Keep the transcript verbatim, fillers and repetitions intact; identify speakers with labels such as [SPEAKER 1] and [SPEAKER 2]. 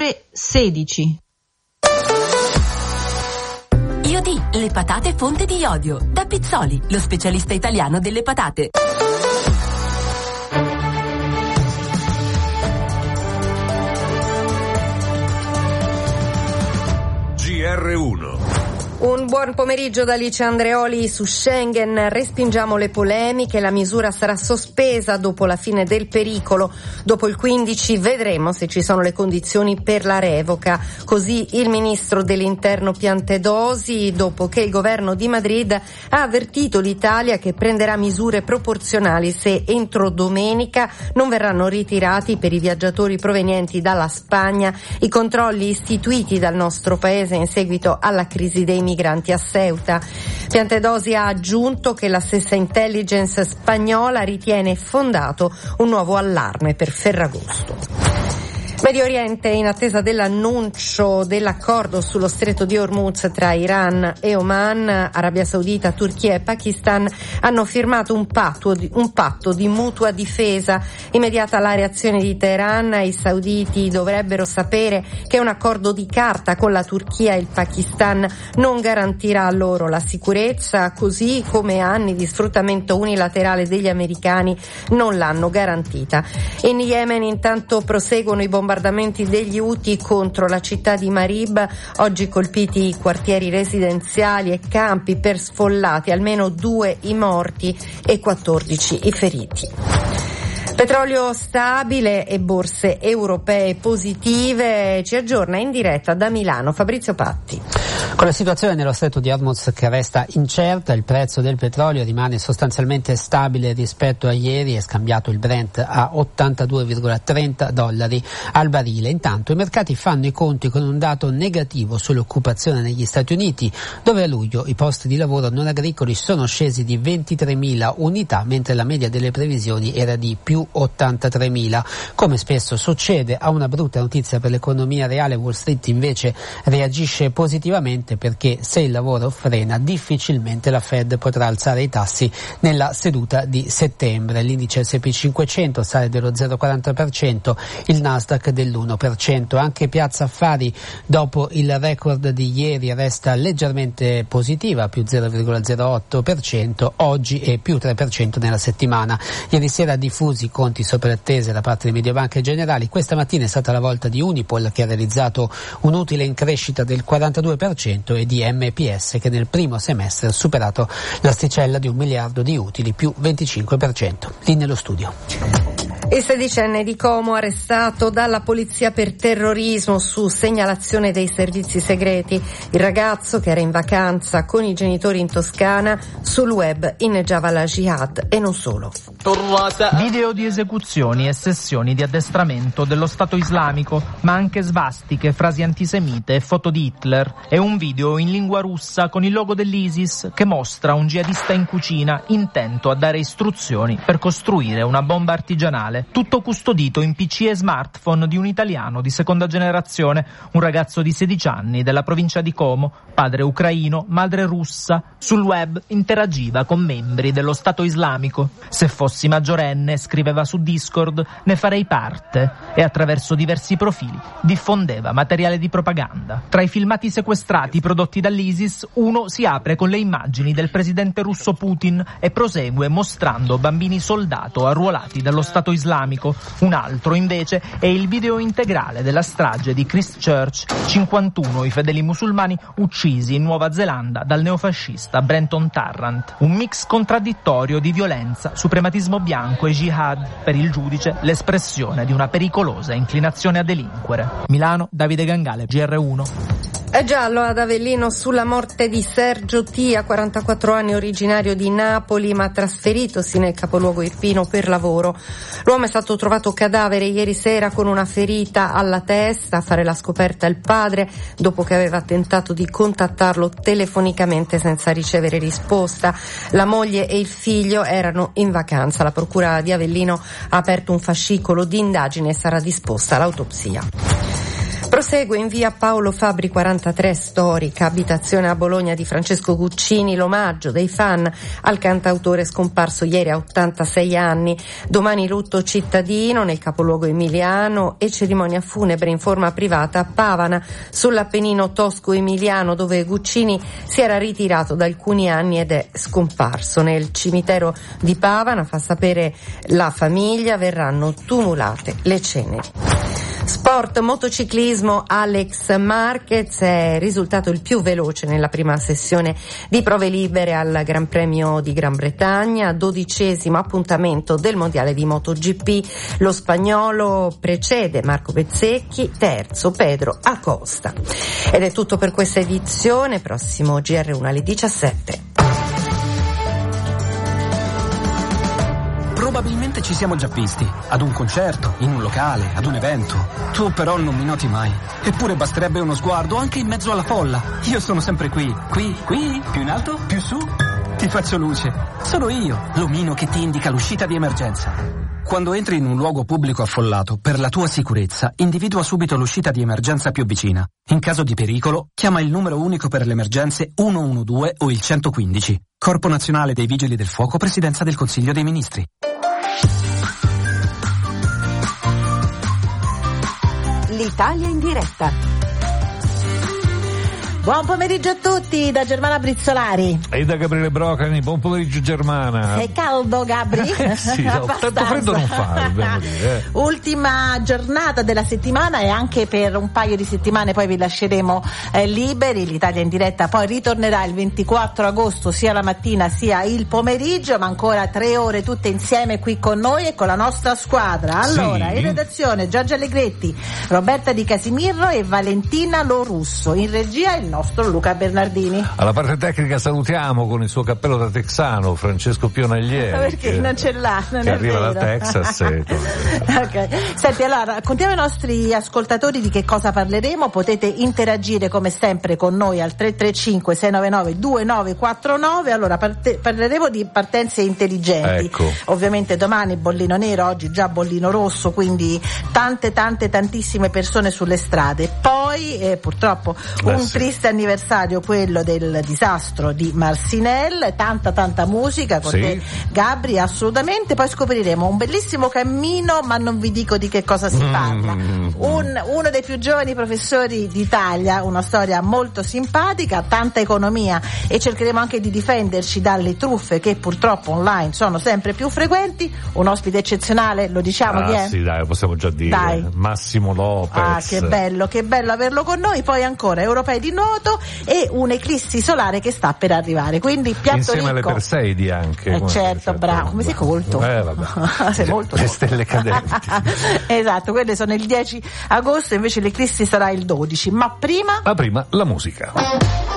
[SPEAKER 1] ore sedici.
[SPEAKER 2] I O D, le patate fonte di iodio. Da Pizzoli, lo specialista italiano delle patate.
[SPEAKER 3] G R uno.
[SPEAKER 4] Un buon pomeriggio da Alice Andreoli su Schengen. Respingiamo le polemiche, la misura sarà sospesa dopo la fine del pericolo. Dopo il quindici vedremo se ci sono le condizioni per la revoca. Così il ministro dell'Interno Piantedosi, dopo che il governo di Madrid ha avvertito l'Italia che prenderà misure proporzionali se entro domenica non verranno ritirati per i viaggiatori provenienti dalla Spagna i controlli istituiti dal nostro paese in seguito alla crisi dei migranti a Ceuta. Piantedosi ha aggiunto che la stessa intelligence spagnola ritiene fondato un nuovo allarme per Ferragosto. Medio Oriente, in attesa dell'annuncio dell'accordo sullo stretto di Hormuz tra Iran e Oman, Arabia Saudita, Turchia e Pakistan hanno firmato un patto, un patto di mutua difesa. Immediata la reazione di Teheran, i sauditi dovrebbero sapere che un accordo di carta con la Turchia e il Pakistan non garantirà loro la sicurezza, così come anni di sfruttamento unilaterale degli americani non l'hanno garantita. In Yemen intanto proseguono i bombardamenti degli Houthi contro la città di Marib, oggi colpiti quartieri residenziali e campi per sfollati, almeno due i morti e quattordici i feriti. Petrolio stabile e borse europee positive. Ci aggiorna in diretta da Milano Fabrizio Patti.
[SPEAKER 5] Con la situazione nello stretto di Hormuz che resta incerta, il prezzo del petrolio rimane sostanzialmente stabile rispetto a ieri, è scambiato il Brent a ottantadue virgola trenta dollari al barile. Intanto i mercati fanno i conti con un dato negativo sull'occupazione negli Stati Uniti, dove a luglio i posti di lavoro non agricoli sono scesi di ventitremila unità, mentre la media delle previsioni era di più ottantatremila. Come spesso succede, a una brutta notizia per l'economia reale, Wall Street invece reagisce positivamente, perché se il lavoro frena difficilmente la Fed potrà alzare i tassi nella seduta di settembre. L'indice S and P cinquecento sale dello zero virgola quaranta per cento, il Nasdaq dell'uno per cento. Anche Piazza Affari dopo il record di ieri resta leggermente positiva, più zero virgola zero otto per cento oggi e più tre per cento nella settimana. Ieri sera diffusi conti sopra attese da parte di Mediobanca e Generali. Questa mattina è stata la volta di Unipol, che ha realizzato un utile in crescita del quarantadue per cento, e di M P S, che nel primo semestre ha superato l'asticella di un miliardo di utili, più venticinque per cento. Lì nello studio.
[SPEAKER 4] Il sedicenne di Como arrestato dalla polizia per terrorismo su segnalazione dei servizi segreti. Il ragazzo, che era in vacanza con i genitori in Toscana, sul web inneggiava la jihad e non solo.
[SPEAKER 6] Video di esecuzioni e sessioni di addestramento dello Stato islamico, ma anche svastiche, frasi antisemite e foto di Hitler, e un video in lingua russa con il logo dell'ISIS che mostra un jihadista in cucina intento a dare istruzioni per costruire una bomba artigianale. Tutto custodito in P C e smartphone di un italiano di seconda generazione, un ragazzo di sedici anni della provincia di Como, padre ucraino, madre russa. Sul web interagiva con membri dello Stato islamico. Se fossi maggiorenne, scriveva su Discord, ne farei parte, e attraverso diversi profili diffondeva materiale di propaganda. Tra i filmati sequestrati prodotti dall'ISIS, uno si apre con le immagini del presidente russo Putin e prosegue mostrando bambini soldato arruolati dallo Stato islamico. Un altro invece è il video integrale della strage di Christchurch, cinquantuno i fedeli musulmani uccisi in Nuova Zelanda dal neofascista Brenton Tarrant. Un mix contraddittorio di violenza, suprematismo bianco e jihad, per il giudice l'espressione di una pericolosa inclinazione a delinquere. Milano, Davide Gangale, G R uno.
[SPEAKER 4] È giallo ad Avellino sulla morte di Sergio Tia, quarantaquattro anni, originario di Napoli, ma trasferitosi nel capoluogo irpino per lavoro. L'uomo è stato trovato cadavere ieri sera con una ferita alla testa. A fare la scoperta il padre, dopo che aveva tentato di contattarlo telefonicamente senza ricevere risposta. La moglie e il figlio erano in vacanza. La procura di Avellino ha aperto un fascicolo di indagine e sarà disposta l'autopsia. Prosegue in via Paolo Fabbri quarantatré, storica abitazione a Bologna di Francesco Guccini, l'omaggio dei fan al cantautore scomparso ieri a ottantasei anni. Domani lutto cittadino nel capoluogo emiliano e cerimonia funebre in forma privata a Pavana, sull'Appennino tosco-emiliano, dove Guccini si era ritirato da alcuni anni ed è scomparso. Nel cimitero di Pavana, fa sapere la famiglia, verranno tumulate le ceneri. Sport, motociclismo, Alex Marquez è risultato il più veloce nella prima sessione di prove libere al Gran Premio di Gran Bretagna, dodicesimo appuntamento del Mondiale di MotoGP. Lo spagnolo precede Marco Bezzecchi, terzo Pedro Acosta. Ed è tutto per questa edizione, prossimo G R uno alle diciassette.
[SPEAKER 1] Probabilmente ci siamo già visti, ad un concerto, in un locale, ad un evento. Tu però non mi noti mai. Eppure basterebbe uno sguardo anche in mezzo alla folla. Io sono sempre qui, qui, qui, più in alto, più su. Ti faccio luce. Sono io, l'omino che ti indica l'uscita di emergenza. Quando entri in un luogo pubblico affollato, per la tua sicurezza, individua subito l'uscita di emergenza più vicina. In caso di pericolo, chiama il numero unico per le emergenze uno uno due o il centoquindici. Corpo Nazionale dei Vigili del Fuoco, Presidenza del Consiglio dei Ministri.
[SPEAKER 2] L'Italia in diretta.
[SPEAKER 7] Buon pomeriggio a tutti da Germana Brizzolari
[SPEAKER 3] e da Gabriele Brocani. Buon pomeriggio Germana.
[SPEAKER 7] È caldo, Gabri?
[SPEAKER 3] Sì, tanto freddo non fa, dobbiamo dire.
[SPEAKER 7] Ultima giornata della settimana e anche per un paio di settimane poi vi lasceremo eh, liberi. L'Italia in diretta poi ritornerà il ventiquattro agosto sia la mattina sia il pomeriggio, ma ancora tre ore tutte insieme qui con noi e con la nostra squadra. Allora, sì. In redazione Giorgia Allegretti, Roberta Di Casimirro e Valentina Lorusso. In regia il nostro Luca Bernardini.
[SPEAKER 3] Alla parte tecnica salutiamo con il suo cappello da texano Francesco Pionaglieri.
[SPEAKER 7] Perché non ce l'ha, non
[SPEAKER 3] che
[SPEAKER 7] è
[SPEAKER 3] arriva
[SPEAKER 7] vero.
[SPEAKER 3] da Texas. E...
[SPEAKER 7] Ok. Senti, allora raccontiamo ai nostri ascoltatori di che cosa parleremo. Potete interagire come sempre con noi al tre tre cinque sei nove nove due nove quattro nove. Allora parte- parleremo di partenze intelligenti.
[SPEAKER 3] Ecco.
[SPEAKER 7] Ovviamente domani bollino nero, oggi già bollino rosso, quindi tante tante tantissime persone sulle strade. Poi eh, purtroppo
[SPEAKER 3] eh
[SPEAKER 7] un
[SPEAKER 3] sì.
[SPEAKER 7] triste anniversario, quello del disastro di Marcinelle, tanta tanta musica con
[SPEAKER 3] sì.
[SPEAKER 7] te Gabri, assolutamente. Poi scopriremo un bellissimo cammino, ma non vi dico di che cosa si parla.
[SPEAKER 3] Mm.
[SPEAKER 7] Un, uno dei più giovani professori d'Italia, una storia molto simpatica, tanta economia e cercheremo anche di difenderci dalle truffe che purtroppo online sono sempre più frequenti. Un ospite eccezionale, lo diciamo
[SPEAKER 3] ah,
[SPEAKER 7] chi è?
[SPEAKER 3] Sì, dai, lo possiamo già dire.
[SPEAKER 7] Dai.
[SPEAKER 3] Massimo Lopez.
[SPEAKER 7] Ah, che bello, che bello averlo con noi. Poi ancora europei di nuoto e un'eclissi solare che sta per arrivare, quindi piatto
[SPEAKER 3] insieme
[SPEAKER 7] ricco.
[SPEAKER 3] alle Perseidi anche.
[SPEAKER 7] Eh, certo, bravo, come sei colto.
[SPEAKER 3] Eh, vabbè.
[SPEAKER 7] Sei molto
[SPEAKER 3] le
[SPEAKER 7] colto.
[SPEAKER 3] stelle cadenti.
[SPEAKER 7] Esatto, quelle sono il dieci agosto, invece l'eclissi sarà il dodici, ma prima
[SPEAKER 3] Ma prima la musica.